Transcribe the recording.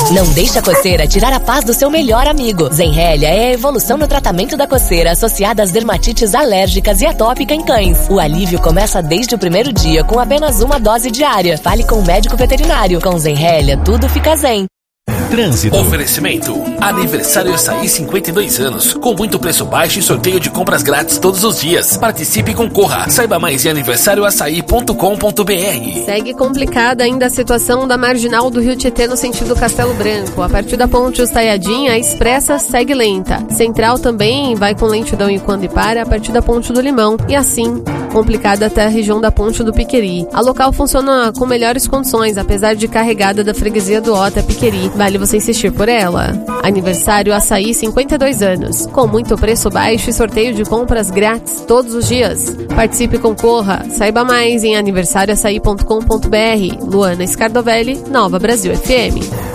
Não deixe a coceira tirar a paz do seu melhor amigo. Zenrelia é a evolução no tratamento da coceira associada às dermatites alérgicas e atópica em cães. O alívio começa desde o primeiro dia com apenas uma dose diária. Fale com o médico veterinário. Com Zenrelia, tudo fica zen. Trânsito. Oferecimento: Aniversário Açaí 52 anos, com muito preço baixo e sorteio de compras grátis todos os dias. Participe e concorra. Saiba mais em aniversarioaçaí.com.br. Segue complicada ainda a situação da marginal do Rio Tietê no sentido Castelo Branco. A partir da ponte Estaiadinha, a expressa segue lenta. Central também vai com lentidão e quando e para a partir da ponte do Limão. E assim, complicada até a região da ponte do Piqueri. A local funciona com melhores condições, apesar de carregada da freguesia do Ota Piqueri. Vale você insistir por ela. Aniversário Açaí 52 anos, com muito preço baixo e sorteio de compras grátis todos os dias. Participe e concorra. Saiba mais em aniversarioaçaí.com.br. Luana Scardovelli, Nova Brasil FM.